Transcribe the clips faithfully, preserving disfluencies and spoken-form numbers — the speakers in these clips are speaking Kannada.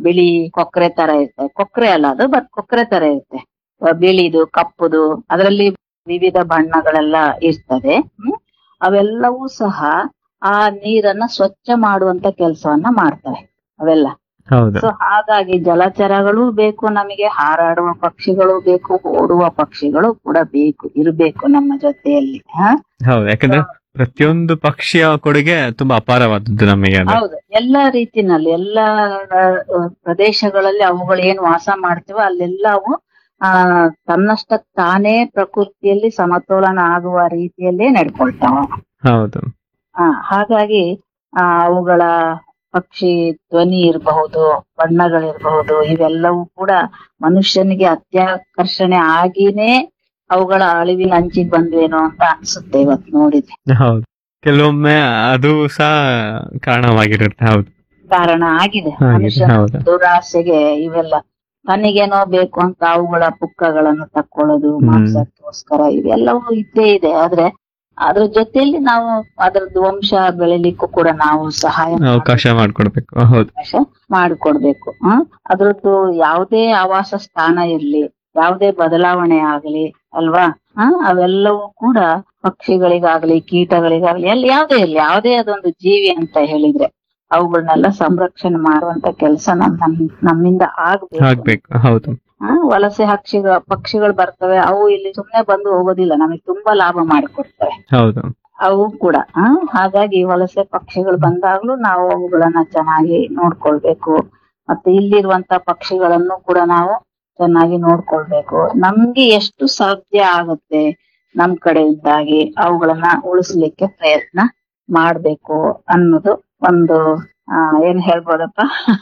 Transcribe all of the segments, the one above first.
ಬಿಳಿ ಕೊಕ್ರೆ ತರ ಇರುತ್ತೆ, ಕೊಕ್ರೆ ಅಲ್ಲ ಅದು ಬಟ್ ಕೊಕ್ರೆ ತರ ಇರುತ್ತೆ, ಆ, ಬಿಳಿದು ಕಪ್ಪುದು ಅದರಲ್ಲಿ ವಿವಿಧ ಬಣ್ಣಗಳೆಲ್ಲ ಇರ್ತದೆ. ಹ್ಮ್ ಅವೆಲ್ಲವೂ ಸಹ ಆ ನೀರನ್ನ ಸ್ವಚ್ಛ ಮಾಡುವಂತ ಕೆಲಸವನ್ನ ಮಾಡ್ತವೆ ಅವೆಲ್ಲ. ಹೌದು ಸೊ ಹಾಗಾಗಿ ಜಲಚರಗಳು ಬೇಕು ನಮಗೆ, ಹಾರಾಡುವ ಪಕ್ಷಿಗಳು ಬೇಕು, ಓಡುವ ಪಕ್ಷಿಗಳು ಕೂಡ ಬೇಕು, ಇರಬೇಕು ನಮ್ಮ ಜೊತೆಯಲ್ಲಿ. ಹ ಹೌದು, ಯಾಕಂದ್ರೆ ಪ್ರತಿಯೊಂದು ಪಕ್ಷಿಯ ಕೊಡುಗೆ ತುಂಬಾ ಅಪಾರವಾದದ್ದು ನಮಗೆ ಅದು. ಹೌದು, ಎಲ್ಲಾ ರೀತಿನಲ್ಲಿ ಎಲ್ಲಾ ಆ, ಪ್ರದೇಶಗಳಲ್ಲಿ ಅವುಗಳು ಏನ್ ವಾಸ ಮಾಡ್ತೀವೋ ಅಲ್ಲೆಲ್ಲ ಅವು ಆ ತನ್ನಷ್ಟ ತಾನೇ ಪ್ರಕೃತಿಯಲ್ಲಿ ಸಮತೋಲನ ಆಗುವ ರೀತಿಯಲ್ಲೇ ನಡ್ಕೊಳ್ತಾವ. ಹೌದು ಆ ಹಾಗಾಗಿ ಆ ಅವುಗಳ ಪಕ್ಷಿ ಧ್ವನಿ ಇರಬಹುದು, ಬಣ್ಣಗಳಿರಬಹುದು, ಇವೆಲ್ಲವೂ ಕೂಡ ಮನುಷ್ಯನಿಗೆ ಅತ್ಯಾಕರ್ಷಣೆ ಆಗಿನೇ ಅವುಗಳ ಅಳಿವಿನ ಅಂಚಿಗೆ ಬಂದ್ವೇನೋ ಅಂತ ಅನ್ಸುತ್ತೆ ಇವತ್ತು ನೋಡಿದ್ರೆ. ಹೌದು, ಕೆಲವೊಮ್ಮೆ ಅದು ಸಹ ಕಾರಣವಾಗಿರುತ್ತೆ. ಹೌದು ಕಾರಣ ಆಗಿದೆ ಆಗಿದೆ, ಮನುಷ್ಯನ ಹೌದು. ದುರಾಸೆಗೆ ಇವೆಲ್ಲ. ತನಗೇನೋ ಬೇಕು ಅಂತ ಅವುಗಳ ಪುಕ್ಕಗಳನ್ನು ತಕ್ಕೊಳ್ಳೋದು ಹ್ಮ್. ಮಾಂಸಕ್ಕೋಸ್ಕರ ಇವೆಲ್ಲವೂ ಇದ್ದೇ ಇದೆ. ಆದ್ರೆ ಅದ್ರ ಜೊತೆಯಲ್ಲಿ ನಾವು ಅದ್ರದ್ದು ವಂಶ ಬೆಳಿಲಿಕ್ಕೂ ಕೂಡ ನಾವು ಸಹಾಯ ಅವಕಾಶ ಮಾಡ್ಕೊಡ್ಬೇಕು. ಹೌದು ಅವಕಾಶ ಮಾಡಿಕೊಡ್ಬೇಕು. ಹ್ಮ್ ಅದ್ರದ್ದು ಯಾವುದೇ ಆವಾಸ ಸ್ಥಾನ ಇರ್ಲಿ, ಯಾವುದೇ ಬದಲಾವಣೆ ಆಗ್ಲಿ ಅಲ್ವಾ, ಹ ಅವೆಲ್ಲವೂ ಕೂಡ ಪಕ್ಷಿಗಳಿಗಾಗ್ಲಿ ಕೀಟಗಳಿಗಾಗ್ಲಿ ಎಲ್ಲಿ ಯಾವುದೇ ಇರ್ಲಿ, ಯಾವುದೇ ಅದೊಂದು ಜೀವಿ ಅಂತ ಹೇಳಿದ್ರೆ ಅವುಗಳನ್ನೆಲ್ಲ ಸಂರಕ್ಷಣೆ ಮಾಡುವಂತ ಕೆಲಸ ನಮ್ ನಮ್- ನಮ್ಮಿಂದ ಆಗ್ಬೇಕು. ಆಗ್ಬೇಕು. ಹೌದು ಹ ವಲಸೆ ಹಕ್ಷಿಗಳ ಪಕ್ಷಿಗಳು ಬರ್ತವೆ, ಅವು ಇಲ್ಲಿ ಸುಮ್ನೆ ಬಂದು ಹೋಗೋದಿಲ್ಲ, ನಮಗೆ ತುಂಬಾ ಲಾಭ ಮಾಡಿಕೊಡ್ತವೆ ಹೌದು ಅವು ಕೂಡ. ಹ ಹಾಗಾಗಿ ವಲಸೆ ಪಕ್ಷಿಗಳು ಬಂದಾಗ್ಲೂ ನಾವು ಅವುಗಳನ್ನ ಚೆನ್ನಾಗಿ ನೋಡ್ಕೊಳ್ಬೇಕು. ಮತ್ತೆ ಇಲ್ಲಿರುವಂತ ಪಕ್ಷಿಗಳನ್ನು ಕೂಡ ನಾವು ಚೆನ್ನಾಗಿ ನೋಡ್ಕೊಳ್ಬೇಕು. ನಮ್ಗೆ ಎಷ್ಟು ಸಾಧ್ಯ ಆಗುತ್ತೆ ನಮ್ ಕಡೆಯಿಂದಾಗಿ ಅವುಗಳನ್ನ ಉಳಿಸ್ಲಿಕ್ಕೆ ಪ್ರಯತ್ನ ಮಾಡ್ಬೇಕು ಅನ್ನೋದು ಒಂದು ಆ ಏನ್ ಹೇಳ್ಬೋದಪ್ಪ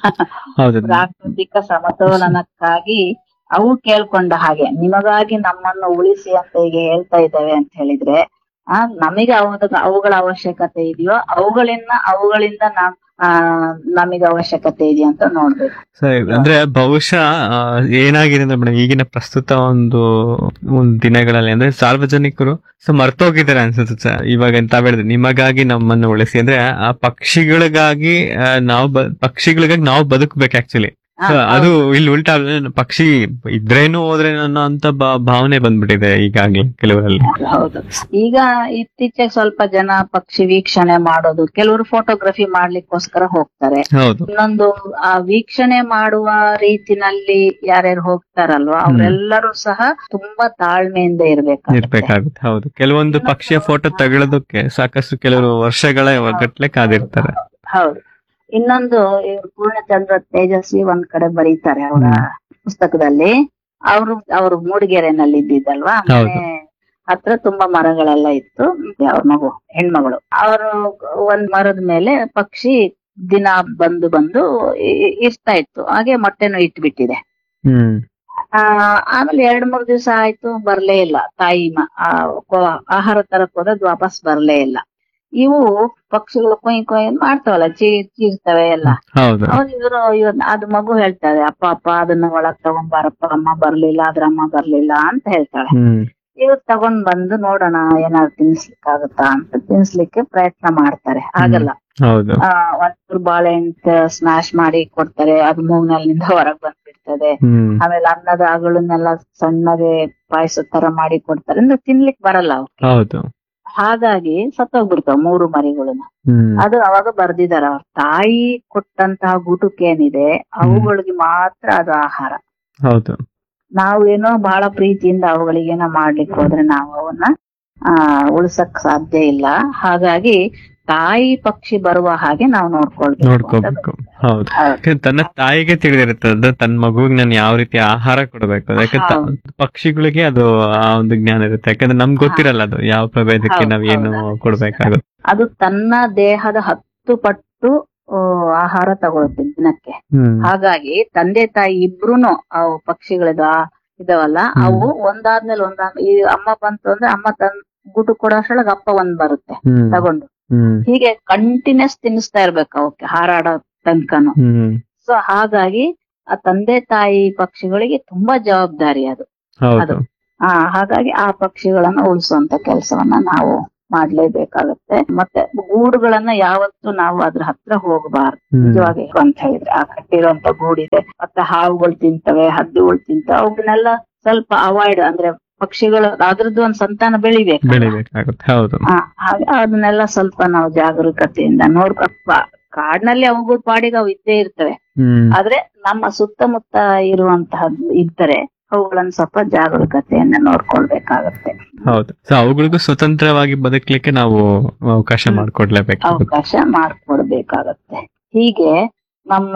ಹೌದು ಪ್ರಾಕೃತಿಕ ಸಮತೋಲನಕ್ಕಾಗಿ ಅವು ಕೇಳ್ಕೊಂಡ ಹಾಗೆ ನಿಮಗಾಗಿ ನಮ್ಮನ್ನು ಉಳಿಸಿ ಅಂತ ಈಗ ಹೇಳ್ತಾ ಇದ್ದಾವೆ ಅಂತ ಹೇಳಿದ್ರೆ, ಆ ನಮಗೆ ಅವಾಗ ಅವುಗಳ ಅವಶ್ಯಕತೆ ಇದೆಯೋ ಅವುಗಳಿಂದ ಅವುಗಳಿಂದ ನಾವ್ ಆ ನಮಗೆ ಅವಶ್ಯಕತೆ ಇದೆಯಾ ಅಂತ ನೋಡ್ಬೇಕು. ಸರಿ, ಅಂದ್ರೆ ಬಹುಶಃ ಆ, ಏನಾಗಿದೆ ಅಂದ್ರೆ ಮೇಡಮ್ ಈಗಿನ ಪ್ರಸ್ತುತ ಒಂದು ಒಂದು ದಿನಗಳಲ್ಲಿ ಅಂದ್ರೆ ಸಾರ್ವಜನಿಕರು ಸೊ ಮರ್ತೋಗಿದ್ದಾರೆ ಅನ್ಸುತ್ತೆ ಸರ್. ಇವಾಗ ತಾವ್ ಹೇಳಿದ್ರೆ ನಿಮಗಾಗಿ ನಮ್ಮನ್ನು ಉಳಿಸಿ ಅಂದ್ರೆ ಆ ಪಕ್ಷಿಗಳಿಗಾಗಿ ಆ, ನಾವು ಬ- ಪಕ್ಷಿಗಳಿಗಾಗಿ ನಾವು ಬದುಕಬೇಕು ಆಕ್ಚುಲಿ. ಹಾ, ಅದು ಇಲ್ಲಿ ಉಲ್ಟಾ ಆದ್ರೆ ಪಕ್ಷಿ ಇದ್ರೇನು ಹೋದ್ರೆ ಅನ್ನೋ ಅಂತ ಭಾ- ಭಾವನೆ ಬಂದ್ಬಿಟ್ಟಿದೆ ಈಗಾಗ್ಲೇ ಕೆಲವರಲ್ಲಿ. ಹೌದು. ಈಗ ಇತ್ತೀಚೆಗೆ ಸ್ವಲ್ಪ ಜನ ಪಕ್ಷಿ ವೀಕ್ಷಣೆ ಮಾಡೋದು, ಕೆಲವರು ಫೋಟೋಗ್ರಫಿ ಮಾಡ್ಲಿಕ್ಕೋಸ್ಕರ ಹೋಗ್ತಾರೆ. ಹೌದು ಇನ್ನೊಂದು ಆ ವೀಕ್ಷಣೆ ಮಾಡುವ ರೀತಿನಲ್ಲಿ ಯಾರ್ಯಾರು ಹೋಗ್ತಾರಲ್ವಾ ಅವರೆಲ್ಲರೂ ಸಹ ತುಂಬಾ ತಾಳ್ಮೆಯಿಂದ ಇರ್ಬೇಕಾಗುತ್ತೆ. ಇರ್ಬೇಕಾಗುತ್ತೆ. ಹೌದು, ಕೆಲವೊಂದು ಪಕ್ಷಿಯ ಫೋಟೋ ತಗೊಳ್ಳೋದಕ್ಕೆ ಸಾಕಷ್ಟು ಕೆಲವರು ವರ್ಷಗಳ ಗಟ್ಲೆ ಕಾದಿರ್ತಾರೆ. ಹೌದು. ಇನ್ನೊಂದು ಇವ್ರು ಪೂರ್ಣಚಂದ್ರ ತೇಜಸ್ವಿ ಒಂದ್ ಕಡೆ ಬರೀತಾರೆ ಅವರ ಪುಸ್ತಕದಲ್ಲಿ. ಅವರು ಅವರು ಮೂಡಿಗೆರೆನಲ್ಲಿ ಇದ್ದಿದ್ದಲ್ವಾ, ಹೌದು. ಮನೆ ಹತ್ರ ತುಂಬಾ ಮರಗಳೆಲ್ಲ ಇತ್ತು. ಮತ್ತೆ ಅವ್ರ ಮಗು ಹೆಣ್ಮಗಳು ಅವರು ಒಂದ್ ಮರದ ಮೇಲೆ ಪಕ್ಷಿ ದಿನ ಬಂದು ಬಂದು ಇ- ಇರ್ತಾ ಇತ್ತು. ಹಾಗೆ ಮೊಟ್ಟೆನೂ ಇಟ್ಬಿಟ್ಟಿದೆ. ಹ್ಮ್ ಆ ಆಮೇಲೆ ಎರಡ್ ಮೂರ್ ದಿವಸ ಆಯ್ತು, ಬರ್ಲೇ ಇಲ್ಲ ತಾಯಿ ಮ- ಆ, ಕೊ- ಆಹಾರ ತರಕ್ ಹೋದದ್ ವಾಪಸ್ ಬರ್ಲೇ ಇಲ್ಲ. ಇವು ಪಕ್ಷಿಗಳು ಕೊಯ್ ಕೊಯ್ ಅಂತ ಮಾಡ್ತಾವಲ್ಲ, ಚೀ ಚೀರ್ತವೆ ಎಲ್ಲ. ಹೌದು ಅವ್ರು ಇವರು ಇವ್ ಅದ್ ಮಗು ಹೇಳ್ತಾರೆ, ಅಪ್ಪ ಅಪ್ಪ ಅದನ್ನ ಒಳಗ್ ತಗೊಂಬಾರಪ್ಪ, ಅಮ್ಮ ಬರ್ಲಿಲ್ಲ, ಅದ್ರ ಅಮ್ಮ ಬರ್ಲಿಲ್ಲ ಅಂತ ಹೇಳ್ತಾಳೆ. ಹ್ಮ್ ಇವ್ರು ತಗೊಂಡ್ ಬಂದು ನೋಡೋಣ ಏನಾದ್ರು ತಿನ್ಸ್ಲಿಕ್ಕಾಗತ್ತಾ ಅಂತ ತಿನ್ಸ್ಲಿಕ್ಕೆ ಪ್ರಯತ್ನ ಮಾಡ್ತಾರೆ. ಆಗಲ್ಲ. ಹೌದು ಆ ಒಂಚೂರು ಬಾಳೆಹಣ್ಣು ಸ್ಮ್ಯಾಶ್ ಮಾಡಿ ಕೊಡ್ತಾರೆ, ಅದು ಮೂಗ್ನಲ್ಲಿಂದ ಹೊರಗ್ ಬಂದ್ಬಿಡ್ತದೆ. ಹ್ಮ್ ಆಮೇಲೆ ಅನ್ನದ ಅಗಳನ್ನೆಲ್ಲ ಸಣ್ಣಗೆ ಪಾಯಸ ತರ ಮಾಡಿ ಕೊಡ್ತಾರೆ, ಅಂದ್ರೆ ತಿನ್ಲಿಕ್ ಬರಲ್ಲ ಅವ್ಕೆ. ಹೌದು ಹಾಗಾಗಿ ಸತ್ತೋಗ್ಬಿಡ್ತಾವ ಮೂರು ಮರಿಗಳನ್ನ. ಹ್ಮ್ ಅದು ಅವಾಗ ಬರ್ದಿದಾರ, ಅವ್ರ ತಾಯಿ ಕೊಟ್ಟಂತಹ ಗುಟುಕೇನಿದೆ ಅವುಗಳಿಗೆ ಮಾತ್ರ ಅದು ಆಹಾರ. ಹೌದು ನಾವು ಏನೋ ಬಹಳ ಪ್ರೀತಿಯಿಂದ ಅವುಗಳಿಗೇನೋ ಮಾಡ್ಲಿಕ್ಕೆ ಹೋದ್ರೆ ನಾವು ಅವನ್ನ ಆ ಉಳ್ಸಕ್ ಸಾಧ್ಯ ಇಲ್ಲ. ಹಾಗಾಗಿ ತಾಯಿ ಪಕ್ಷಿ ಬರುವ ಹಾಗೆ ನಾವು ನೋಡ್ಕೊಳ್ಬೇಕು ಅಂತ ನೋಡ್ಕೋಬೇಕು. ಹೌದು, ಹೌದು. ಯಾಕಂದ್ರೆ ತನ್ನ ತಾಯಿಗೆ ತಿಳಿದಿರುತ್ತದೆ ತನ್ನ ಮಗುವಿಗೆ ನಾನು ಯಾವ ರೀತಿ ಆಹಾರ ಕೊಡಬೇಕು. ಯಾಕಂದ್ರೆ ಹೌದು. ತ- ಪಕ್ಷಿಗಳಿಗೆ ಅದು ಆ ಒಂದು ಜ್ಞಾನ ಇರುತ್ತೆ. ಯಾಕಂದ್ರೆ ನಮ್ಗೆ ಗೊತ್ತಿರಲ್ಲ ಅದು ಯಾವ ಪ್ರಭೇದಕ್ಕೆ ಹೌದು, ನಾವ್ ಏನು ಹೌದು. ಕೊಡ್ಬೇಕಾಗುತ್ತೆ. ಅದು ತನ್ನ ದೇಹದ ಹತ್ತು ಪಟ್ಟು ಆ, ಆಹಾರ ತಗೊಳುತ್ತೆ ದಿನಕ್ಕೆ. ಹ್ಮ್ ಹಾಗಾಗಿ ತಂದೆ ತಾಯಿ ಇಬ್ರುನು ಅವು ಪಕ್ಷಿಗಳಿದ ಇದಾವಲ್ಲ, ಹ್ಮ್. ಅವು ಒಂದಾದ್ಮೇಲೆ ಒಂದಾದ್ಮೇಲೆ ಈ ಅಮ್ಮ ಬಂತು ಅಂದ್ರೆ ಅಮ್ಮ ತನ್ ಗುಟು ಕೊಡೋಷ್ರೊಳಗೆ ಅಪ್ಪ ಒಂದ್ ಬರುತ್ತೆ ಹ್ಮ್ ತಗೊಂಡು. ಹ್ಮ್ ಹೀಗೆ ಕಂಟಿನ್ಯೂಸ್ ತಿನ್ನಿಸ್ತಾ ಇರ್ಬೇಕು ಅವಕ್ಕೆ ಹಾರಾಡೋ ತನಕನು. ಹ್ಮ್ ಸೊ ಹಾಗಾಗಿ ಆ ತಂದೆ ತಾಯಿ ಪಕ್ಷಿಗಳಿಗೆ ತುಂಬಾ ಜವಾಬ್ದಾರಿ ಅದು. ಹೌದು ಅದು. ಆ ಹಾಗಾಗಿ ಆ ಪಕ್ಷಿಗಳನ್ನ ಉಳಿಸುವಂತ ಕೆಲಸವನ್ನ ನಾವು ಮಾಡ್ಲೇಬೇಕಾಗತ್ತೆ. ಮತ್ತೆ ಗೂಡುಗಳನ್ನ ಯಾವತ್ತೂ ನಾವು ಅದ್ರ ಹತ್ರ ಹೋಗಬಾರ್ದು. ಹ್ಮ್ ನಿಜವಾಗಿ ಅಂತ ಹೇಳಿದ್ರೆ ಆ ಕಟ್ಟಿರುವಂತ ಗೂಡಿದೆ, ಮತ್ತೆ ಹಾವುಗಳು ತಿಂತವೆ, ಹದ್ದುಗಳು ತಿಂತವೆ, ಅವನ್ನೆಲ್ಲ ಸ್ವಲ್ಪ ಅವಾಯ್ಡ್ ಅಂದ್ರೆ ಪಕ್ಷಿಗಳು ಅದ್ರದ್ದು ಒಂದ್ ಸಂತಾನ ಬೆಳಿಬೇಕು, ಬೆಳಿಬೇಕಾಗುತ್ತೆ. ಹೌದು. ಹಾಗೆ ಅದನ್ನೆಲ್ಲ ಸ್ವಲ್ಪ ನಾವು ಜಾಗರೂಕತೆಯಿಂದ ನೋಡ್ಕಪ್ಪ. ಕಾಡಿನಲ್ಲಿ ಅವುಗಳ ಪಾಡಿಗೆ ಅವು ಇದ್ದೇ ಇರ್ತವೆ, ಹ್ಮ್ ಆದ್ರೆ ನಮ್ಮ ಸುತ್ತಮುತ್ತ ಇರುವಂತಹದ್ದು ಇದ್ದರೆ ಅವುಗಳನ್ನ ಸ್ವಲ್ಪ ಜಾಗರೂಕತೆಯನ್ನ ನೋಡ್ಕೊಳ್ಬೇಕಾಗತ್ತೆ. ಹೌದು. ಸೊ ಅವುಗಳಿಗೂ ಸ್ವತಂತ್ರವಾಗಿ ಬದುಕಲಿಕ್ಕೆ ನಾವು ಅವಕಾಶ ಮಾಡ್ಕೊಡ್ಲೇಬೇಕಾಗುತ್ತೆ. ಅವಕಾಶ ಮಾಡ್ಕೊಡ್ಬೇಕಾಗತ್ತೆ. ಹೀಗೆ ನಮ್ಮ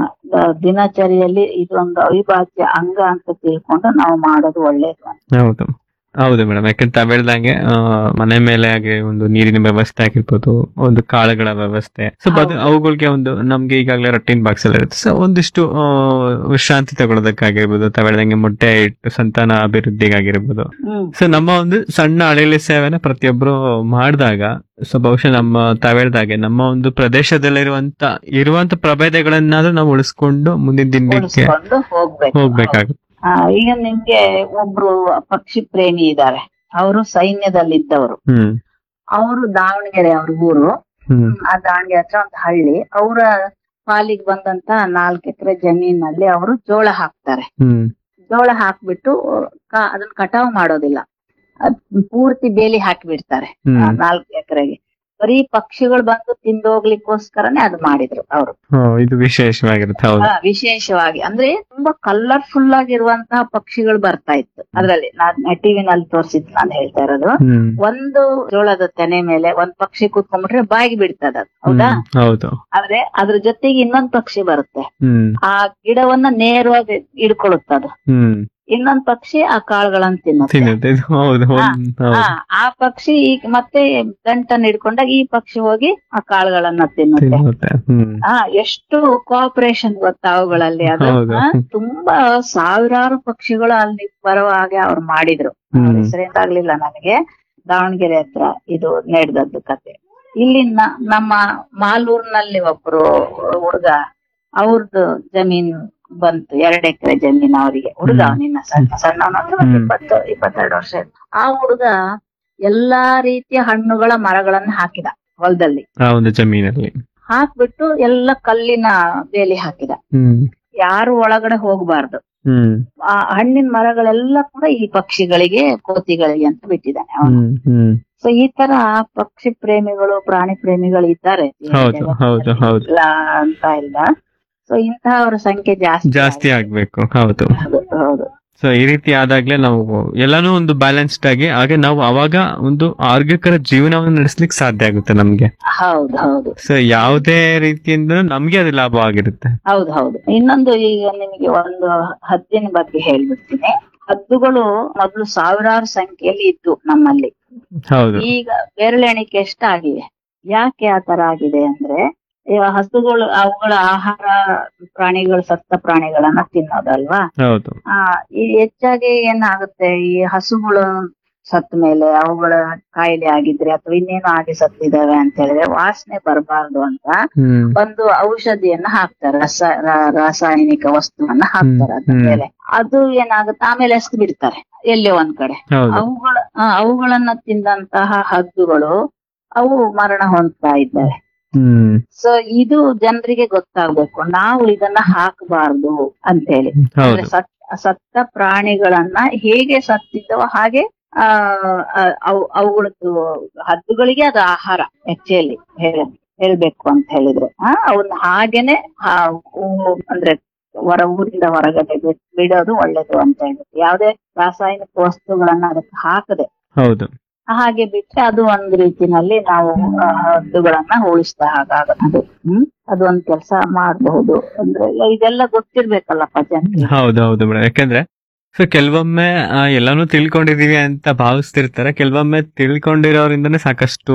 ದಿನಚರಿಯಲ್ಲಿ ಇದೊಂದು ಅವಿಭಾಜ್ಯ ಅಂಗ ಅಂತ ತಿಳ್ಕೊಂಡು ನಾವು ಮಾಡೋದು ಒಳ್ಳೇದು ಅಂತ. ಹೌದು ಹೌದು ಮೇಡಮ್. ಯಾಕಂತ ತಾವ್ ಹೇಳ್ದಂಗೆ ಆ, ಮನೆ ಮೇಲೆ ಹಾಗೆ ಒಂದು ನೀರಿನ ವ್ಯವಸ್ಥೆ ಆಗಿರ್ಬೋದು, ಒಂದು ಕಾಳುಗಳ ವ್ಯವಸ್ಥೆ, ಸೊ ಅದು ಅವುಗಳಿಗೆ ಒಂದು ನಮ್ಗೆ ಈಗಾಗಲೇ ರೊಟೀನ್ ಬಾಕ್ಸ್ ಎಲ್ಲ ಇರುತ್ತೆ. ಸೊ ಒಂದಿಷ್ಟು ಆ, ವಿಶ್ರಾಂತಿ ತಗೊಳ್ಳೋದಕ್ಕಾಗಿರ್ಬೋದು, ತಾವ್ ಹೇಳ್ದಂಗೆ ಮೊಟ್ಟೆ ಇಟ್ಟು ಸಂತಾನ ಅಭಿವೃದ್ಧಿಗಾಗಿರ್ಬೋದು. ಹ್ಮ್ ಸೊ ನಮ್ಮ ಒಂದು ಸಣ್ಣ ಅಳಿಲಿ ಸೇವೆನ ಪ್ರತಿಯೊಬ್ರು ಮಾಡಿದಾಗ, ಸೊ ಬಹುಶಃ ನಮ್ಮ ತಾವ್ ಹೇಳ್ದಾಗೆ ನಮ್ಮ ಒಂದು ಪ್ರದೇಶದಲ್ಲಿರುವಂತ ಇರುವಂತ ಪ್ರಭೇದಗಳನ್ನಾದ್ರೂ ನಾವು ಉಳಿಸ್ಕೊಂಡು ಮುಂದಿನ ದಿನಕ್ಕೆ ಉಳಿಸ್ಕೊಂಡು ಹೋಗ್ಬೇಕು. ಹೋಗ್ಬೇಕಾಗುತ್ತೆ. ಆ, ಈಗ ನಿಮ್ಗೆ ಒಬ್ರು ಪಕ್ಷಿ ಪ್ರೇಮಿ ಇದ್ದಾರೆ, ಅವರು ಸೈನ್ಯದಲ್ಲಿದ್ದವರು. ಹ್ಮ್ ಅವರು ದಾವಣಗೆರೆ ಅವ್ರ ಊರು. ಹ್ಮ್ ಆ ದಾವಣಗೆರೆ ಹತ್ರ ಒಂದು ಹಳ್ಳಿ. ಅವರ ಪಾಲಿಗೆ ಬಂದಂತ ನಾಲ್ಕು ಎಕರೆ ಜಮೀನಲ್ಲಿ ಅವರು ಜೋಳ ಹಾಕ್ತಾರೆ. ಹ್ಮ್ ಜೋಳ ಹಾಕ್ಬಿಟ್ಟು ಕ- ಅದನ್ನ ಕಟಾವ್ ಮಾಡೋದಿಲ್ಲ, ಅದ್ ಪೂರ್ತಿ ಬೇಲಿ ಹಾಕಿಬಿಡ್ತಾರೆ ಹ್ಮ್ ನಾಲ್ಕು ಎಕರೆಗೆ. ಬರೀ ಪಕ್ಷಿಗಳು ಬಂದು ತಿಂದೋಗ್ಲಿಕ್ಕೋಸ್ಕರನೇ ಅದು ಮಾಡಿದ್ರು ಅವರು. ಹೋ, ಇದು ವಿಶೇಷವಾಗಿರುತ್ತೆ. ಹೌದು. ವಿಶೇಷವಾಗಿ ಅಂದ್ರೆ ತುಂಬಾ ಕಲರ್ಫುಲ್ ಆಗಿರುವಂತಹ ಪಕ್ಷಿಗಳು ಬರ್ತಾ ಇತ್ತು ಅದ್ರಲ್ಲಿ. ನಾನ್ ಟಿವಿನಲ್ಲಿ ತೋರಿಸಿದ್ ನಾನು ಹೇಳ್ತಾ ಇರೋದು. ಹ್ಮ್ ಒಂದು ಜೋಳದ ತೆನೆ ಮೇಲೆ ಒಂದ್ ಪಕ್ಷಿ ಕೂತ್ಕೊಂಡ್ಬಿಟ್ರೆ ಬಾಯಿಗೆ ಬಿಡ್ತದ ಅದು, ಹೌದಾ? ಹ್ಮ್, ಹೌದು. ಆದ್ರೆ ಅದ್ರ ಜೊತೆಗೆ ಇನ್ನೊಂದ್ ಪಕ್ಷಿ ಬರುತ್ತೆ, ಹ್ಮ್ ಆ ಗಿಡವನ್ನ ನೇರವಾಗಿ ಹಿಡ್ಕೊಳ್ಳುತ್ತದು. ಹ್ಮ್ ಇನ್ನೊಂದ್ ಪಕ್ಷಿ ಆ ಕಾಳುಗಳನ್ನ ತಿನ್ನುತ್ತೆ. ತಿನ್ನುತ್ತೆ. ಇದು ಹೌದು. ಹಾ, ಹೌದು. ಹೌದು. ಆ, ಆ ಪಕ್ಷಿ ಈಗ ಮತ್ತೆ ಗಂಟನ್ನ ಹಿಡ್ಕೊಂಡಾಗ ಈ ಪಕ್ಷಿ ಹೋಗಿ ಆ ಕಾಳುಗಳನ್ನ ತಿನ್ನುತ್ತೆ. ತಿನ್ನುತ್ತೆ. ಹ್ಮ್ ಆ ಎಷ್ಟು ಕೋಆಪರೇಷನ್ ಗೊತ್ತಾ ಅವುಗಳಲ್ಲಿ. ಅದು ಹೌದು. ಆ, ತುಂಬಾ ಸಾವಿರಾರು ಪಕ್ಷಿಗಳು ಅಲ್ಲಿ ಬರುವ ಹಾಗೆ ಅವ್ರು ಮಾಡಿದ್ರು. ಹ್ಮ್. ಹೆಸರೇನಾಗ್ಲಿಲ್ಲ ನನಗೆ. ದಾವಣಗೆರೆ ಹತ್ರ ಇದು ನಡೆದದ್ದು ಕತೆ. ಇಲ್ಲಿ ನ- ನಮ್ಮ ಮಾಲೂರ್ನಲ್ಲಿ ಒಬ್ರು ಹುಡುಗ, ಅವ್ರದ್ದು ಜಮೀನ್ ಬಂತು, ಎರಡ್ ಎಕರೆ ಜಮೀನ್ ಅವರಿಗೆ. ಹುಡುಗ ಅವನಿನ್ನ ಸಣ್ಣ ಸಣ್ಣವನಂದ್ರೆ ಒಂದ್ ಹ್ಮ್. ಇಪ್ಪತ್ತು ಇಪ್ಪತ್ತೆರಡು ವರ್ಷ ಇತ್ತು. ಆ ಹುಡುಗ ಎಲ್ಲಾ ರೀತಿಯ ಹಣ್ಣುಗಳ ಮರಗಳನ್ನ ಹಾಕಿದ ಹೊಲದಲ್ಲಿ. ಆ ಒಂದು ಜಮೀನಲ್ಲಿ. ಹಾಕ್ಬಿಟ್ಟು ಎಲ್ಲ ಕಲ್ಲಿನ ಬೇಲಿ ಹಾಕಿದ. ಹ್ಮ್ ಯಾರು ಒಳಗಡೆ ಹೋಗ್ಬಾರ್ದು. ಹ್ಮ್ ಆ ಹಣ್ಣಿನ ಮರಗಳೆಲ್ಲ ಕೂಡ ಈ ಪಕ್ಷಿಗಳಿಗೆ, ಕೋತಿಗಳಿಗೆ ಅಂತ ಬಿಟ್ಟಿದ್ದಾನೆ ಅವನು. ಹ್ಮ್ ಹ್ಮ್ ಸೊ ಈ ತರ ಪಕ್ಷಿ ಪ್ರೇಮಿಗಳು, ಪ್ರಾಣಿ ಪ್ರೇಮಿಗಳು ಇದ್ದಾರೆ ಈ ಹೌದು, ಜಗತ್ತಿನಲ್ಲಿ. ಹೌದು, ಹೌದು. ಇಲ್ಲ ಅಂತ ಇಲ್ಲ. ಸೊ ಇಂತಹವರ ಸಂಖ್ಯೆ ಜಾಸ್ತಿ ಜಾಸ್ತಿ ಆಗ್ಬೇಕು. ಹೌದು. ಹೌದು, ಹೌದು. ಸೊ ಈ ರೀತಿ ಆದಾಗ್ಲೇ ನಾವು ಎಲ್ಲಾನು ಒಂದು ಬ್ಯಾಲೆನ್ಸ್ಡ್ ಆಗಿ, ಹಾಗೆ ನಾವು ಅವಾಗ ಒಂದು ಆರೋಗ್ಯಕರ ಜೀವನವನ್ನು ನಡೆಸ್ಲಿಕ್ಕೆ ಸಾಧ್ಯ ಆಗುತ್ತೆ ನಮ್ಗೆ. ಹೌದು, ಹೌದು, ಸೊ ಯಾವುದೇ ರೀತಿಯಿಂದ ನಮ್ಗೆ ಅದು ಲಾಭ ಆಗಿರುತ್ತೆ. ಹೌದು, ಹೌದು. ಇನ್ನೊಂದು, ಈಗ ನಿಮಗೆ ಒಂದು ಹದ್ದಿನ ಬಗ್ಗೆ ಹೇಳ್ಬಿಡ್ತೀನಿ. ಹದ್ದುಗಳು ಮೊದಲು ಸಾವಿರಾರು ಸಂಖ್ಯೆಯಲ್ಲಿ ಇತ್ತು ನಮ್ಮಲ್ಲಿ. ಹೌದು. ಈಗ ಬೆರಳೆಣಿಕೆ ಎಷ್ಟಾಗಿವೆ. ಯಾಕೆ ಆ ತರ ಆಗಿದೆ ಅಂದ್ರೆ, ಈ ಹಸುಗಳು ಅವುಗಳ ಆಹಾರ ಪ್ರಾಣಿಗಳು, ಸತ್ತ ಪ್ರಾಣಿಗಳನ್ನ ತಿನ್ನೋದಲ್ವಾ. ಹೌದು. ಆ ಈ ಹೆಚ್ಚಾಗಿ ಏನಾಗುತ್ತೆ, ಈ ಹಸುಗಳು ಸತ್ತ ಮೇಲೆ ಅವುಗಳ ಕಾಯಿಲೆ ಆಗಿದ್ರೆ ಅಥವಾ ಇನ್ನೇನು ಆಗಿ ಸತ್ತಿದಾವೆ ಅಂತ ಹೇಳಿದ್ರೆ ವಾಸನೆ ಬರಬಾರ್ದು ಅಂತ ಹ್ಮ್ ಒಂದು ಔಷಧಿಯನ್ನ ಹಾಕ್ತಾರೆ, ರಸ ರ- ರಾಸಾಯನಿಕ ವಸ್ತುವನ್ನ ಹಾಕ್ತಾರೆ ಅದ್ರ ಹ್ಮ್. ಮೇಲೆ. ಅದು ಏನಾಗುತ್ತೆ, ಆಮೇಲೆ ಎಸ್ದು ಬಿಡ್ತಾರೆ ಎಲ್ಲೇ ಒಂದ್ ಕಡೆ. ಹೌದು. ಅವುಗಳ ಆ, ಅವುಗಳನ್ನ ತಿಂದಂತಹ ಹದ್ದುಗಳು ಅವು ಮರಣ ಹೊಂದ್ತಾ ಇದ್ದಾವೆ. ಹ್ಮ್ ಸೊ ಇದು ಜನರಿಗೆ ಗೊತ್ತಾಗ್ಬೇಕು, ನಾವು ಇದನ್ನ ಹಾಕಬಾರ್ದು ಅಂತೇಳಿ. ಹೌದು. ಅಂದ್ರೆ ಸತ್ ಸತ್ತ ಪ್ರಾಣಿಗಳನ್ನ ಹೇಗೆ ಸತ್ತಿದ್ದವ ಹಾಗೆ ಆ ಆ- ಅವು ಅವುಗಳದ್ದು ಹದ್ದುಗಳಿಗೆ ಅದು ಆಹಾರ ಆಕ್ಚುಲಿ ಹೇಳ್ಬೇಕು ಅಂತ ಹೇಳಿದ್ರೆ. ಆ ಅವನ್ನ ಹಾಗೇನೆ ಆ, ಊ- ಅಂದ್ರೆ ಹೊರ ಊರಿಂದ ಹೊರಗಡೆ ಬಿಡ್- ಬಿಡೋದು ಒಳ್ಳೇದು ಅಂತ ಹೇಳ್ಬಿಟ್ಟು, ಯಾವುದೇ ರಾಸಾಯನಿಕ ವಸ್ತುಗಳನ್ನ ಅದಕ್ಕೆ ಹಾಕದೆ ಹೌದು. ಹಾಗೆ ಬಿಟ್ರೆ ಅದು ಒಂದ್ ರೀತಿನಲ್ಲಿ ನಾವು ಆ, ಹದ್ದುಗಳನ್ನ ಉಳಿಸ್ದ ಹಾಗಾಗುತ್ತೆ. ಅದು ಹ್ಮ್ ಅದು ಒಂದ್ ಕೆಲಸ ಮಾಡಬಹುದು. ಅಂದ್ರೆ ಇದೆಲ್ಲ ಗೊತ್ತಿರ್ಬೇಕಲ್ಲಪ್ಪ ಜನರಿಗೆ. ಹೌದು ಹೌದು ಮೇಡಮ್. ಯಾಕಂದ್ರೆ ಸೊ ಕೆಲವೊಮ್ಮೆ ಆ, ಎಲ್ಲಾನು ತಿಳ್ಕೊಂಡಿದೀವಿ ಅಂತ ಭಾವಿಸ್ತಿರ್ತಾರೆ. ಕೆಲವೊಮ್ಮೆ ತಿಳ್ಕೊಂಡಿರೋರಿಂದನೇ ಸಾಕಷ್ಟು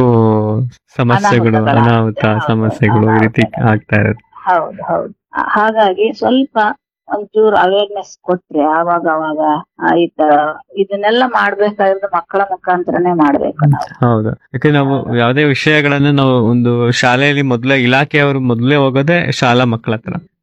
ಸಮಸ್ಯೆಗಳು, ಅನಾಹುತಗಳು ಅನಾಹುತ ಆಗ್ತದೆ. ಸಮಸ್ಯೆಗಳು ಈ ರೀತಿ ಆಗ್ತಾ ಇರುತ್ತೆ. ಹೌದು, ಹೌದು. ಆ- ಹಾಗಾಗಿ ಸ್ವಲ್ಪ ಒಂಚೂರು ಅವೇರ್ನೆಸ್ ಕೊಟ್ರೆ ಆವಾಗ ಅವಾಗ ಆ, ಈ ತರ ಇದನ್ನೆಲ್ಲ ಮಾಡ್ಬೇಕಾದ್ರೆ ಮಕ್ಕಳ ಮುಖಾಂತರನೇ ಮಾಡ್ಬೇಕು ನಾವು. ಹೌದು. ಯಾಕಂದ್ರೆ ನಾವು ಯಾವುದೇ ವಿಷಯಗಳನ್ನ ನಾವು ಒಂದು ಶಾಲೆಯಲ್ಲಿ ಮೊದಲೇ ಇಲಾಖೆಯವರು ಮೊದಲೇ ಹೋಗೋದೇ ಶಾಲಾ ಮಕ್ಕಳ ಹತ್ರ.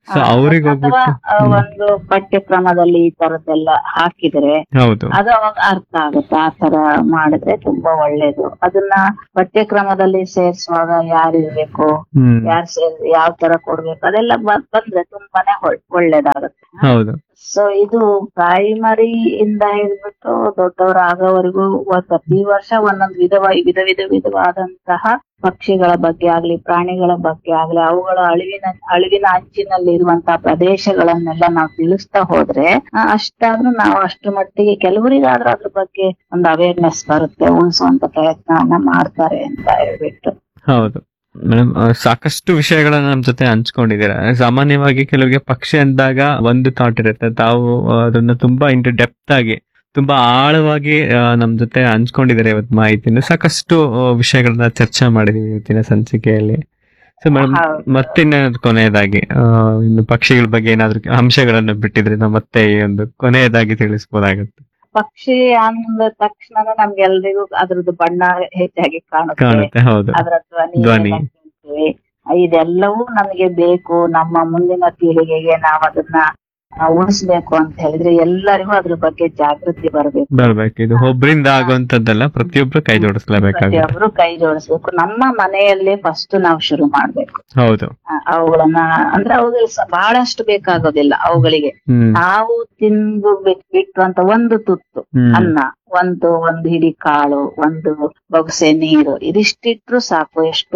ಸೊ ಅವ್ರಿಗೆ ಅಥವಾ ಹೋಗ್ಬಿಟ್ಟು ಆ, ಹ್ಮ್. ಒಂದು ಪಠ್ಯಕ್ರಮದಲ್ಲಿ ಈ ತರದ್ದೆಲ್ಲ ಹಾಕಿದ್ರೆ ಹೌದು ಅದು ಅವಾಗ ಅರ್ಥ ಆಗುತ್ತೆ. ಆ ತರ ಮಾಡಿದ್ರೆ ತುಂಬಾ ಒಳ್ಳೇದು. ಅದನ್ನ ಪಠ್ಯಕ್ರಮದಲ್ಲಿ ಸೇರ್ಸುವಾಗ ಯಾರು ಇರ್ಬೇಕು, ಹ್ಮ್ ಯಾರು ಸೇರ್ ಯಾವ ತರ ಕೊಡ್ಬೇಕು ಅದೆಲ್ಲ ಬ- ಬಂದ್ರೆ ತುಂಬಾನೇ ಒಳ್- ಒಳ್ಳೇದಾಗುತ್ತೆ. ಹೌದು ಸೊ ಇದು ಪ್ರೈಮರಿ ಇಂದ ಹಿಡಿದ್ಬಿಟ್ಟು ದೊಡ್ಡವರಾಗೋವರೆಗೂ ವ- ಪ್ರತಿ ವರ್ಷ ಒಂದೊಂದು ವಿಧವ ವಿಧ ವಿಧ ವಿಧವಾದಂತಹ ಪಕ್ಷಿಗಳ ಬಗ್ಗೆ ಆಗ್ಲಿ ಪ್ರಾಣಿಗಳ ಬಗ್ಗೆ ಆಗ್ಲಿ ಅವುಗಳ ಅಳಿವಿನ ಅಳಿವಿನ ಅಂಚಿನಲ್ಲಿ ಇರುವಂತಹ ಪ್ರದೇಶಗಳನ್ನೆಲ್ಲ ನಾವು ತಿಳಿಸ್ತಾ ಹೋದ್ರೆ ಆ, ಅಷ್ಟಾದ್ರೂ ನಾವು ಅಷ್ಟ್ರ ಮಟ್ಟಿಗೆ ಕೆಲವರಿಗಾದ್ರೂ ಅದ್ರ ಬಗ್ಗೆ ಒಂದು ಅವೇರ್ನೆಸ್ ಬರುತ್ತೆ, ಉಳಿಸುವಂತ ಪ್ರಯತ್ನವನ್ನ ಮಾಡ್ತಾರೆ ಅಂತ ಹೇಳ್ಬಿಟ್ಟು. ಹೌದು ಮೇಡಮ್, ಸಾಕಷ್ಟು ವಿಷಯಗಳನ್ನ ನಮ್ ಜೊತೆ ಹಂಚ್ಕೊಂಡಿದ್ದೀರಾ. ಸಾಮಾನ್ಯವಾಗಿ ಕೆಲವರಿಗೆ ಪಕ್ಷಿ ಅಂದಾಗ ಒಂದು ಥಾಟ್ ಇರುತ್ತೆ, ತಾವು ಆ, ಅದನ್ನ ತುಂಬಾ ಇಂಟು ಡೆಪ್ತ್ ಆಗಿ ತುಂಬಾ ಆಳವಾಗಿ ಆ, ನಮ್ ಜೊತೆ ಹಂಚ್ಕೊಂಡಿದ್ದಾರೆ ಇವತ್ತು ಮಾಹಿತಿನ. ಸಾಕಷ್ಟು ಆ, ವಿಷಯಗಳನ್ನ ಚರ್ಚೆ ಮಾಡಿದೀವಿ ಇವತ್ತಿನ ಸಂಚಿಕೆಯಲ್ಲಿ. ಸೊ ಮೇಡಮ್, ಹೌದು. ಮತ್ತಿನ್ನೇನಾದ್ರು ಕೊನೆಯದಾಗಿ ಆ, ಇನ್ನು ಪಕ್ಷಿಗಳ ಬಗ್ಗೆ ಏನಾದ್ರು ಅಂಶಗಳನ್ನು ಬಿಟ್ಟಿದ್ರೆ ನಾವು ಮತ್ತೆ ಈ ಒಂದು ಕೊನೆಯದಾಗಿ ತಿಳಿಸ್ಬೋದಾಗುತ್ತೆ. ಪಕ್ಷಿ ಅಂದ ತಕ್ಷಣ ನಮ್ಗೆಲ್ರಿಗೂ ಅದ್ರದ್ದು ಬಣ್ಣ ಹೆಚ್ಚಾಗಿ ಕಾಣುತ್ತೆ, ಕಾಣುತ್ತೆ. ಹೌದು, ಅದರ ಧ್ವನಿ ಧ್ವನಿ. ಎಲ್ಲ ಕೇಳ್ತೀವಿ. ಇದೆಲ್ಲವೂ ನಮಗೆ ಬೇಕು. ನಮ್ಮ ಮುಂದಿನ ಪೀಳಿಗೆಗೆ ನಾವು ಅದನ್ನ ಆ, ಉಳಿಸ್ಬೇಕು ಅಂತ ಹೇಳಿದ್ರೆ ಎಲ್ಲರಿಗೂ ಅದ್ರ ಬಗ್ಗೆ ಜಾಗೃತಿ ಬರಬೇಕು. ಬರ್ಬೇಕು. ಇದು ಒಬ್ರಿಂದ ಆಗುವಂತದ್ದಲ್ಲ, ಪ್ರತಿಯೊಬ್ರು ಕೈ ಜೋಡಿಸ್ಲೇಬೇಕಾಗುತ್ತೆ. ಪ್ರತಿಯೊಬ್ರು ಕೈ ಜೋಡಿಸ್ಬೇಕು. ನಮ್ಮ ಮನೆಯಲ್ಲೇ ಫಸ್ಟ್ ನಾವು ಶುರು ಮಾಡ್ಬೇಕು. ಹೌದು. ಆ, ಅವುಗಳನ್ನ ಅಂದ್ರೆ ಅವುಗಳಿಗೆ ಸ- ಬಹಳಷ್ಟು ಬೇಕಾಗೋದಿಲ್ಲ ಅವುಗಳಿಗೆ. ಹ್ಮ್ ನಾವು ತಿಂದು ಬಿಟ್- ಬಿಟ್ಟು ಅಂತ ಒಂದು ತುತ್ತು ಹ್ಮ್ ಅನ್ನ, ಒಂದು ಒಂದು ಹಿಡಿ ಕಾಳು, ಒಂದು ಬೊಗಸೆ ನೀರು, ಇದಿಷ್ಟಿಟ್ರು ಸಾಕು, ಎಷ್ಟೋ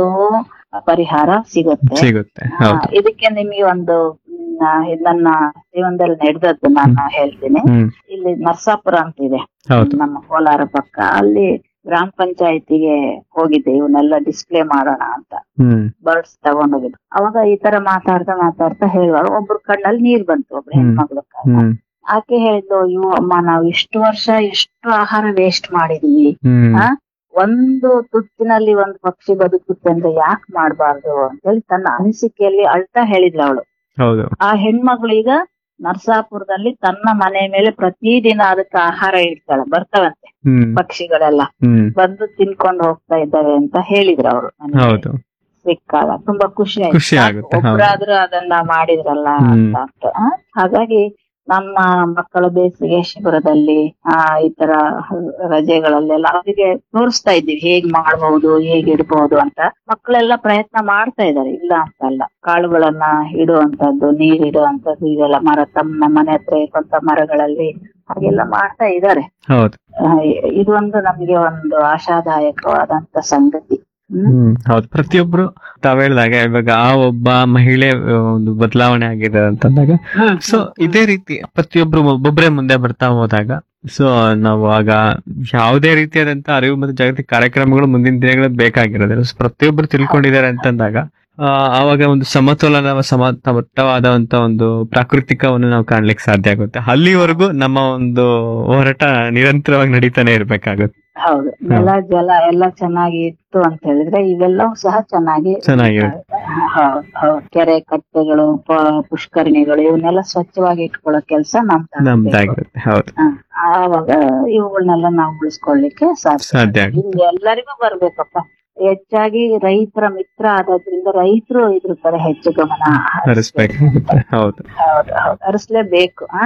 ಪರಿಹಾರ ಸಿಗುತ್ತೆ. ಸಿಗುತ್ತೆ. ಆ, ಹೌದು. ಇದಕ್ಕೆ ನಿಮಗೆ ಒಂದು ಮ್, ಆ, ಇದ್ ನನ್ನ ಜೀವನದಲ್ಲಿ ನಡೆದದ್ದು ನಾನು ಹೇಳ್ತೀನಿ. ಹ್ಮ್ ಇಲ್ಲಿ ನರ್ಸಾಪುರ ಅಂತ ಇದೆ ಹೌದು. ನಮ್ಮ ಕೋಲಾರ ಪಕ್ಕ. ಅಲ್ಲಿ ಗ್ರಾಮ ಪಂಚಾಯತಿಗೆ ಹೋಗಿದ್ದೆ ಇವನ್ನೆಲ್ಲ ಡಿಸ್ಪ್ಲೇ ಮಾಡೋಣ ಅಂತ, ಹ್ಮ್ ಬರ್ಡ್ಸ್ ತಗೊಂಡೋಗಿದ್ದು. ಅವಾಗ ಈ ತರ ಮಾತಾಡ್ತಾ ಮಾತಾಡ್ತಾ ಹೇಳುವಾಗ ಒಬ್ರು ಕಣ್ಣಲ್ಲಿ ನೀರ್ ಬಂತು, ಒಬ್ರು ಹ್ಮ್. ಹೆಣ್ಮಗಳು ಕಣ್ಣ. ಹ್ಮ್ ಆಕೆ ಹೇಳಿದ್ಲು, ಅಯ್ಯೋ ಅಮ್ಮ, ನಾವು ಇಷ್ಟು ವರ್ಷ ಎಷ್ಟು ಆಹಾರ ವೇಸ್ಟ್ ಮಾಡಿದೀವಿ, ಹ್ಮ್ ಆ ಒಂದು ತುತ್ತಿನಲ್ಲಿ ಒಂದು ಪಕ್ಷಿ ಬದುಕುತ್ತೆ ಅಂದ್ರೆ ಯಾಕೆ ಮಾಡ್ಬಾರ್ದು ಅಂತೇಳಿ ತನ್ನ ಅನಿಸಿಕೆಯಲ್ಲಿ ಅಳ್ತಾ ಹೇಳಿದ್ಲು ಅವಳು. ಹೌದು. ಆ ಹೆಣ್ಮಗಳು ಈಗ ನರ್ಸಾಪುರದಲ್ಲಿ ತನ್ನ ಮನೆ ಮೇಲೆ ಪ್ರತಿದಿನ ಅದಕ್ಕೆ ಆಹಾರ ಇಡ್ತಾಳೆ, ಬರ್ತವಂತೆ ಹ್ಮ್ ಪಕ್ಷಿಗಳೆಲ್ಲ ಹ್ಮ್ ಬಂದು ತಿನ್ಕೊಂಡು ಹೋಗ್ತಾ ಇದ್ದಾವೆ ಅಂತ ಹೇಳಿದ್ರು ಅವರು. ಹೌದು. ಸಿಕ್ಕಾಗ ತುಂಬಾ ಖುಷಿ ಖುಷಿ ಆಯ್ತು, ಆಗುತ್ತೆ. ಹೌದು. ಒಬ್ರಾದ್ರೂ ಅದನ್ನ ಮಾಡಿದ್ರಲ್ಲ ಹ್ಮ್. ಅಂತ ಅಂತ. ಆ, ಹಾಗಾಗಿ ನಮ್ಮ ಮಕ್ಕಳ ಬೇಸಿಗೆ ಶಿಬಿರದಲ್ಲಿ ಆ ಈ ತರ ರಜೆಗಳಲ್ಲೆಲ್ಲ ಅವರಿಗೆ ತೋರಿಸ್ತಾ ಇದ್ದೀವಿ ಹೇಗ್ ಮಾಡ್ಬಹುದು, ಹೇಗ್ ಇಡ್ಬಹುದು ಅಂತ. ಮಕ್ಕಳೆಲ್ಲ ಪ್ರಯತ್ನ ಮಾಡ್ತಾ ಇದ್ದಾರೆ, ಇಲ್ಲ ಅಂತಲ್ಲ. ಕಾಳುಗಳನ್ನ ಇಡುವಂತದ್ದು, ನೀರ್ ಇಡುವಂತದ್ದು, ಇದೆಲ್ಲ ಮರ ತಮ್ಮ ಮನೆ ಹತ್ರ ಇರುವಂತ ಮರಗಳಲ್ಲಿ ಹಾಗೆಲ್ಲ ಮಾಡ್ತಾ ಇದ್ದಾರೆ. ಹೌದು. ಇದು ಒಂದು ನಮ್ಗೆ ಒಂದು ಆಶಾದಾಯಕವಾದಂತ ಸಂಗತಿ. ಹ್ಮ್ ಹ್ಮ್ ಹೌದು. ಪ್ರತಿಯೊಬ್ರು ತಾವ್ ಹೇಳ್ದಾಗ ಇವಾಗ ಆ ಒಬ್ಬ ಮಹಿಳೆ ಆ, ಒಂದು ಬದಲಾವಣೆ ಆಗಿದೆ ಅಂತಂದಾಗ, ಹ್ಮ್ ಸೊ ಇದೇ ರೀತಿ ಪ್ರತಿಯೊಬ್ರು ಒಬ್ಬೊಬ್ಬರೇ ಮುಂದೆ ಬರ್ತಾ ಹೋದಾಗ, ಸೊ ನಾವು ಆಗ ಯಾವುದೇ ರೀತಿಯಾದಂತ ಅರಿವು ಮತ್ತು ಜಾಗೃತಿ ಕಾರ್ಯಕ್ರಮಗಳು ಮುಂದಿನ ದಿನಗಳಲ್ಲಿ ಬೇಕಾಗಿರೋದಿಲ್ಲ. ಸೊ ಪ್ರತಿಯೊಬ್ರು ತಿಳ್ಕೊಂಡಿದ್ದಾರೆ ಅಂತಂದಾಗ ಆ, ಆವಾಗ ಒಂದು ಸಮತೋಲನ ಸಮತವಾದಂತ ಒಂದು ಪ್ರಾಕೃತಿಕವನ್ನು ನಾವು ಕಾಣ್ಲಿಕ್ಕೆ ಸಾಧ್ಯ ಆಗುತ್ತೆ. ಅಲ್ಲಿವರೆಗೂ ನಮ್ಮ ಒಂದು ಹೋರಾಟ ನಿರಂತರವಾಗಿ ನಡೀತಾನೆ ಇರ್ಬೇಕಾಗುತ್ತೆ. ಹೌದು. ನೆಲ ಜಲ ಎಲ್ಲ ಚೆನ್ನಾಗಿ ಇತ್ತು ಅಂತ ಹೇಳಿದ್ರೆ ಇವೆಲ್ಲವೂ ಸಹ ಚೆನ್ನಾಗಿ ಚೆನ್ನಾಗಿರುತ್ತೆ. ಹೌದು ಹೌದು. ಕೆರೆ ಕಟ್ಟೆಗಳು, ಪ- ಪುಷ್ಕರಣಿಗಳು ಇವನ್ನೆಲ್ಲ ಸ್ವಚ್ಛವಾಗಿ ಇಟ್ಕೊಳ್ಳೋ ಕೆಲಸ ನಮ್ ನಮ್ದಾಗಿರುತ್ತೆ. ಹೌದು, ಆವಾಗ ಇವುಗಳನ್ನೆಲ್ಲ ನಾವು ಉಳಿಸ್ಕೊಳ್ಳಿಕ್ಕೆ ಸಾಧ್ಯ. ಸಾಧ್ಯ ಆಗುತ್ತೆ. ಇದು ಎಲ್ಲರಿಗೂ ಬರ್ಬೇಕಪ್ಪ. ಹೆಚ್ಚಾಗಿ ರೈತರ ಮಿತ್ರ ಆಗೋದ್ರಿಂದ ರೈತರು ಇದ್ರ ಕಡೆ ಹೆಚ್ಚು ಗಮನ ಹರಿಸ್ಬೇಕಾಗುತ್ತೆ. ಹೌದು, ಹೌದು ಹೌದು ಹರಿಸ್ಲೇಬೇಕು. ಆ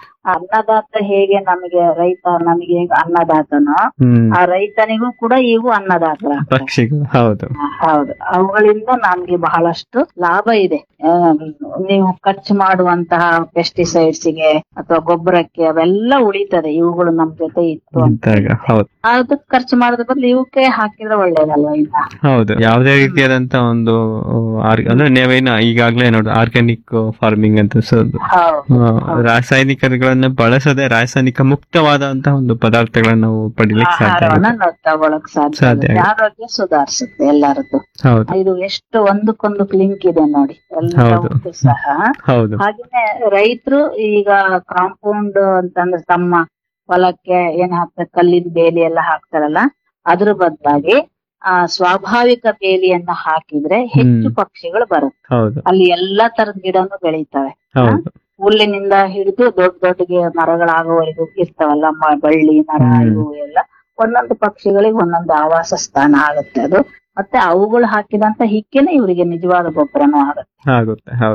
ಅನ್ನದಾತ ಹೇಗೆ ನಮಗೆ ರೈತ ನಮಗೆ ಹೇಗೆ ಅನ್ನದಾತನೋ, ಹ್ಮ್ ಆ ರೈತನಿಗೂ ಕೂಡ ಇವು ಅನ್ನದಾತರ ಪಕ್ಷಿಗಳು. ಹೌದು, ಹೌದು. ಅವುಗಳಿಂದ ನಮ್ಗೆ ಬಹಳಷ್ಟು ಲಾಭ ಇದೆ. ಆ, ನೀವು ಖರ್ಚು ಮಾಡುವಂತಹ ಪೆಸ್ಟಿಸೈಡ್ಸ್ ಗೆ ಅಥವಾ ಗೊಬ್ಬರಕ್ಕೆ ಅವೆಲ್ಲ ಉಳಿತದೆ, ಇವುಗಳು ನಮ್ ಜೊತೆ ಇತ್ತು ಅಂತ. ಅಂತಾಗ ಹೌದು ಅದಕ್ಕೆ ಖರ್ಚು ಮಾಡೋದ್ರ ಬದಲು ಇವಕ್ಕೆ ಹಾಕಿದ್ರೆ ಒಳ್ಳೇದಲ್ವಾ ಇನ್ನ. ಹೌದು. ಯಾವುದೇ ರೀತಿಯಾದಂತ ಒಂದು ಆರ್- ಅಂದ್ರೆ ನೀವೇನ ಈಗಾಗ್ಲೇ ನೋಡಿ ಆರ್ಗ್ಯಾನಿಕ್ ಫಾರ್ಮಿಂಗ್ ಅಂತ, ಸೊ ಹೌದು ಆ, ರಾಸಾಯನಿಕಗಳನ್ನ ಬಳಸದೆ ರಾಸಾಯನಿಕ ಮುಕ್ತವಾದಂತಹ ಒಂದು ಪದಾರ್ಥಗಳನ್ನ ನಾವು ಪಡಿಲಿಕ್ಕೆ ಸಾಧ್ಯ ಆಹಾರವನ್ನ ಆಗುತ್ತೆ. ನಾವು ತಗೊಳಕ್ ಸಾಧ್ಯ ಸಾಧ್ಯ ಆಗುತ್ತೆ. ಆರೋಗ್ಯ ಸುಧಾರಿಸುತ್ತೆ ಎಲ್ಲರದ್ದು. ಹೌದು ಇದು ಎಷ್ಟು ಒಂದಕ್ಕೊಂದು ಲಿಂಕ್ ಇದೆ ನೋಡಿ ಎಲ್ಲವಕ್ಕೂ ಸಹ. ಹೌದು ಹಾಗೇನೆ ರೈತರು ಈಗ ಕಾಂಪೌಂಡ್ ಅಂತಂದ್ರೆ ತಮ್ಮ ಹೊಲಕ್ಕೆ ಏನ್ ಹಾಕ್ತಾರೆ, ಕಲ್ಲಿನ ಬೇಲಿ ಎಲ್ಲ ಹಾಕ್ತಾರಲ್ಲ, ಅದ್ರ ಬದಲಾಗಿ ಆ ಸ್ವಾಭಾವಿಕ ಬೇಲಿಯನ್ನ ಹಾಕಿದ್ರೆ ಹೆಚ್ಚು ಹ್ಮ್. ಪಕ್ಷಿಗಳು ಬರುತ್ತೆ. ಹೌದು ಅಲ್ಲಿ ಎಲ್ಲಾ ತರದ ಗಿಡನು ಬೆಳೀತವೆ. ಹೌದು ಹುಲ್ಲಿನಿಂದ ಹಿಡಿದು ದೊಡ್ಡ ದೊಡ್ಡ ಗಿ- ಮರಗಳಾಗುವವರೆಗೂ ಇರ್ತಾವಲ್ಲ, ಮ- ಬಳ್ಳಿ ಮರ ಹ್ಮ್. ಇವು ಎಲ್ಲ ಒಂದೊಂದು ಪಕ್ಷಿಗಳಿಗೆ ಒಂದೊಂದು ಆವಾಸ ಸ್ಥಾನ ಆಗುತ್ತೆ ಅದು. ಮತ್ತೆ ಅವುಗಳು ಹಾಕಿದಂತ ಹಿಕ್ಕೆನೆ ಇವರಿಗೆ ನಿಜವಾದ ಗೊಬ್ಬರನೂ ಆಗುತ್ತೆ. ಆಗುತ್ತೆ. ಹೌದು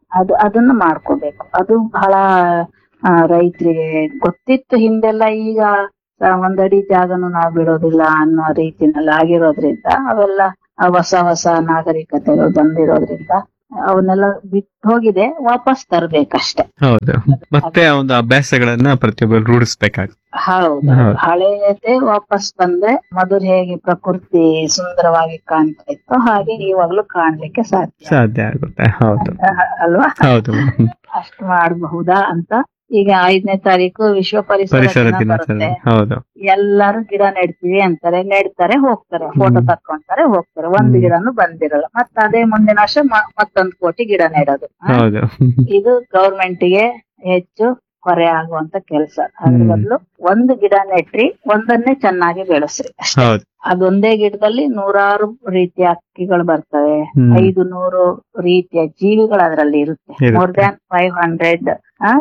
ಅದು ಅದನ್ನ ಮಾಡ್ಕೋಬೇಕು. ಅದು ಬಹಳ ಆ, ರೈತರಿಗೆ ಗೊತ್ತಿತ್ತು ಹಿಂದೆಲ್ಲ. ಈಗ ಆ, ಒಂದಡಿ ಜಾಗನು ನಾವು ಬಿಡೋದಿಲ್ಲ ಅನ್ನೋ ರೀತಿನಲ್ಲಿ ಆಗಿರೋದ್ರಿಂದ ಅವೆಲ್ಲ ಆ, ಹೊಸ ಹೊಸ ನಾಗರಿಕತೆಗಳು ಬಂದಿರೋದ್ರಿಂದ ಅವನ್ನೆಲ್ಲ ಬಿಟ್ಟು ಹೋಗಿದೆ, ವಾಪಸ್ ತರ್ಬೇಕಷ್ಟೆ. ಹೌದು, ಮತ್ತೆ ಆ ಒಂದು ಅಭ್ಯಾಸಗಳನ್ನ ಪ್ರತಿಯೊಬ್ಬರು ರೂಢಿಸ್ಬೇಕಾಗುತ್ತೆ. ಹೌದು, ಹೌದು. ಹಳೆಯದೇ ವಾಪಸ್ ಬಂದ್ರೆ ಮೊದಲು ಹೇಗೆ ಪ್ರಕೃತಿ ಸುಂದರವಾಗಿ ಕಾಣ್ತಾ ಇತ್ತು ಹಾಗೆ ಇವಾಗ್ಲೂ ಕಾಣ್ಲಿಕ್ಕೆ ಸಾಧ್ಯ ಸಾಧ್ಯ ಆಗುತ್ತೆ. ಹೌದು ಅ- ಅಲ್ವಾ? ಹೌದು ಮೇಡಮ್. ಅಷ್ಟು ಮಾಡಬಹುದಾ ಅಂತ. ಈಗ ಐದನೇ ತಾರೀಕು ವಿಶ್ವ ಪರಿಸರ ಪರಿಸರ ದಿನ ದಿನಾಚರಣೆ. ಬರುತ್ತೆ. ಹೌದು ಎಲ್ಲಾರು ಗಿಡ ನೆಡ್ತೀವಿ ಅಂತಾರೆ, ನೆಡ್ತಾರೆ ಹೋಗ್ತಾರೆ, ಫೋಟೋ ತಕ್ಕೊಂತಾರೆ ಹೋಗ್ತಾರೆ, ಒಂದ್ ಹ್ಮ್. ಗಿಡನು ಬಂದಿರಲ್ಲ. ಮತ್ತ ಅದೇ ಮುಂದಿನ ವರ್ಷ ಮ- ಮತ್ತೊಂದ್ ಕೋಟಿ ಗಿಡ ನೆಡೋದು. ಹ? ಹೌದು ಇದು ಗೌರ್ಮೆಂಟ್ ಗೆ ಹೆಚ್ಚು ಹೊರೆ ಆಗುವಂತ ಕೆಲಸ. ಅದ್ರ ಹ್ಮ್. ಬದಲು ಒಂದು ಗಿಡ ನೆಟ್ರಿ, ಒಂದನ್ನೇ ಚೆನ್ನಾಗಿ ಬೆಳೆಸ್ರಿ ಅಷ್ಟೇ. ಹೌದು ಅದೊಂದೇ ಗಿಡದಲ್ಲಿ ನೂರಾರು ರೀತಿಯ ಹಕ್ಕಿಗಳು ಬರ್ತವೆ, ಹ್ಮ್. ಐದು ನೂರು ರೀತಿಯ ಜೀವಿಗಳು ಅದರಲ್ಲಿ ಇರುತ್ತೆ. ಇರುತ್ತೆ. ಮೋರ್ ದ್ಯಾನ್ ಫೈವ್ ಹಂಡ್ರೆಡ್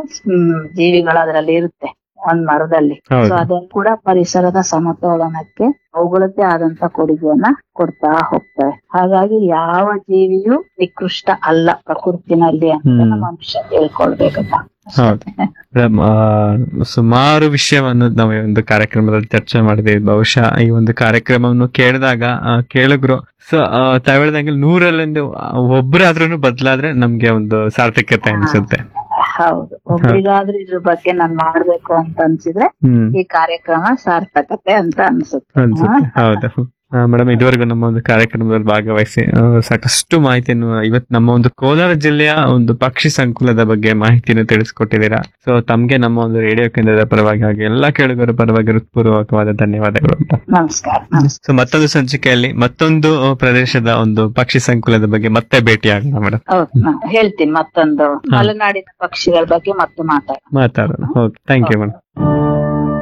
ಜೀವಿಗಳು ಅದರಲ್ಲಿ ಇರುತ್ತೆ ಒಂದ್ ಮರದಲ್ಲಿ. ಹೌದು. ಸೊ ಅದನ್ನು ಕೂಡ ಪರಿಸರದ ಸಮತೋಲನಕ್ಕೆ ಅವುಗಳದ್ದೇ ಆದಂತ ಕೊಡುಗೆಯನ್ನ ಕೊಡ್ತಾ ಹೋಗ್ತವೆ. ಹಾಗಾಗಿ ಯಾವ ಜೀವಿಯೂ ನಿಕೃಷ್ಟ ಅಲ್ಲ ಪ್ರಕೃತಿನಲ್ಲಿ ಅಂತ ಹ್ಮ್. ನಮ್ಮ ಮನುಷ್ಯ ತಿಳ್ಕೊಳ್ಬೇಕಪ್ಪ. ಹೌದು ಮೇಡಮ್, ಆ, ಸುಮಾರು ವಿಷಯವನ್ನು ನಾವು ಈ ಒಂದು ಕಾರ್ಯಕ್ರಮದಲ್ಲಿ ಚರ್ಚೆ ಮಾಡಿದ್ದೀವಿ. ಬಹುಶಃ ಈ ಒಂದು ಕಾರ್ಯಕ್ರಮವನ್ನು ಕೇಳಿದಾಗ ಆ, ಕೇಳುಗರು ಸೊ ತಾವ್ ಹೇಳ್ದಂಗೆ ನೂರಲ್ಲಿಂದ ಒಬ್ಬರಾದ್ರೂ ಬದಲಾದ್ರೆ ನಮ್ಗೆ ಒಂದು ಸಾರ್ಥಕ್ಯತೆ ಅನ್ಸುತ್ತೆ. ಹೌದು, ಒಬ್ರಿಗಾದ್ರೂ ಇದ್ರ ಬಗ್ಗೆ ನಾನ್ ಮಾಡ್ಬೇಕು ಅಂತ ಅನ್ಸಿದ್ರೆ ಹ್ಮ್ ಈ ಕಾರ್ಯಕ್ರಮ ಸಾರ್ಥಕತೆ ಅಂತ ಅನ್ಸುತ್ತೆ. ಅನ್ಸುತ್ತೆ. ಹೌದು ಮೇಡಮ್, ಇದುವರೆಗೂ ನಮ್ಮ ಒಂದು ಕಾರ್ಯಕ್ರಮದಲ್ಲಿ ಭಾಗವಹಿಸಿ ಆ, ಸಾಕಷ್ಟು ಮಾಹಿತಿಯನ್ನು ಇವತ್ತು ನಮ್ಮ ಒಂದು ಕೋಲಾರ ಜಿಲ್ಲೆಯ ಒಂದು ಪಕ್ಷಿ ಸಂಕುಲದ ಬಗ್ಗೆ ಮಾಹಿತಿಯನ್ನು ತಿಳಿಸ್ಕೊಟ್ಟಿದ್ದೀರಾ. ಸೊ ತಮ್ಗೆ ನಮ್ಮ ಒಂದು ರೇಡಿಯೋ ಕೇಂದ್ರದ ಪರವಾಗಿ ಹಾಗೆ ಎಲ್ಲಾ ಕೇಳುಗರ ಪರವಾಗಿ ಹೃತ್ಪೂರ್ವಕವಾದ ಧನ್ಯವಾದಗಳು ಅಂತ. ನಮಸ್ಕಾರ. ನಮಸ್ಕಾರ. ಸೊ ಮತ್ತೊಂದು ಸಂಚಿಕೆಯಲ್ಲಿ ಮತ್ತೊಂದು ಆ, ಪ್ರದೇಶದ ಒಂದು ಪಕ್ಷಿ ಸಂಕುಲದ ಬಗ್ಗೆ ಮತ್ತೆ ಭೇಟಿಯಾಗೋಣ ಮೇಡಮ್. ಹೌದು, ನಾನ್ ಹೇಳ್ತೀನಿ ಮತ್ತೊಂದು ಮಲೆನಾಡಿನ ಪಕ್ಷಿಗಳ ಬಗ್ಗೆ ಮತ್ತೆ ಮಾತಾಡ ಮಾತಾಡೋಣ. Okay, thank you madam.